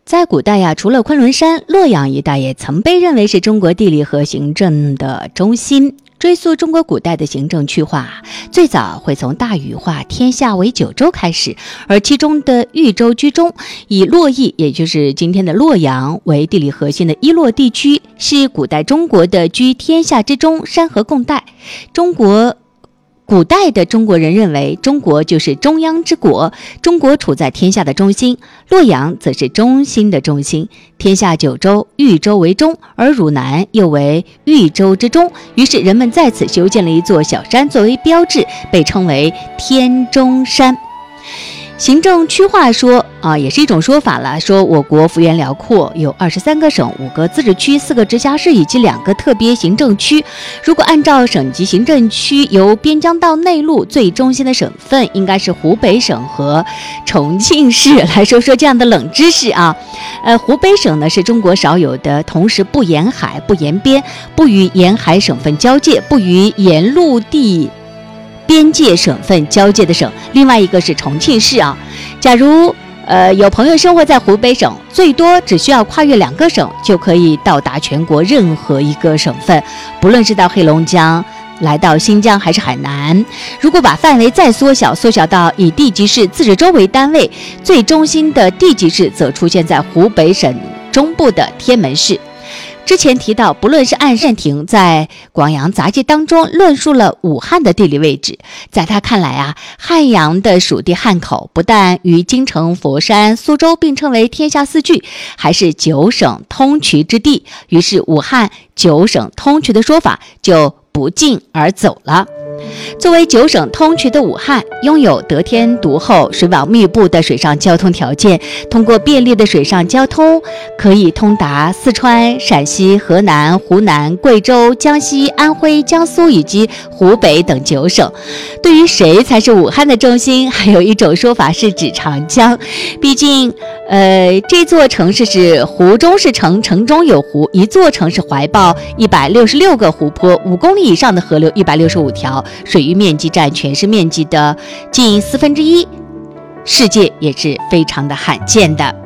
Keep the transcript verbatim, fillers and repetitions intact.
在古代呀，除了昆仑山，洛阳一带也曾被认为是中国地理和行政的中心。追溯中国古代的行政区划，最早会从大禹划天下为九州开始，而其中的豫州居中，以洛邑，也就是今天的洛阳为地理核心的伊洛地区，是古代中国的居天下之中，山河共代。中国古代的中国人认为，中国就是中央之国，中国处在天下的中心，洛阳则是中心的中心。天下九州，豫州为中，而汝南又为豫州之中，于是人们在此修建了一座小山作为标志，被称为天中山。行政区划说啊，也是一种说法了。说我国幅员辽阔，有二十三个省、五个自治区、四个直辖市以及两个特别行政区。如果按照省级行政区由边疆到内陆最中心的省份，应该是湖北省和重庆市。来说说这样的冷知识啊，呃，湖北省呢是中国少有的同时不沿海、不沿边、不与沿海省份交界、不与沿陆地边界省份交界的省。另外一个是重庆市啊，假如呃有朋友生活在湖北省，最多只需要跨越两个省就可以到达全国任何一个省份，不论是到黑龙江、来到新疆还是海南。如果把范围再缩小，缩小到以地级市自治州为单位，最中心的地级市则出现在湖北省中部的天门市。之前提到，不论是岸善庭在《广阳杂记》当中论述了武汉的地理位置，在他看来啊，汉阳的属地汉口不但与京城、佛山、苏州并称为天下四郡，还是九省通衢之地，于是武汉九省通衢的说法就不胫而走了。作为九省通衢的武汉，拥有得天独厚、水网密布的水上交通条件，通过便利的水上交通，可以通达四川、陕西、河南、湖南、贵州、江西、安徽、江苏以及湖北等九省。对于谁才是武汉的中心，还有一种说法是指长江。毕竟呃，这座城市是湖中是城，城中有湖，一座城市怀抱一百六十六个湖泊，五公里以上的河流一百六十五条，水域面积占全市面积的近四分之一，世界也是非常的罕见的。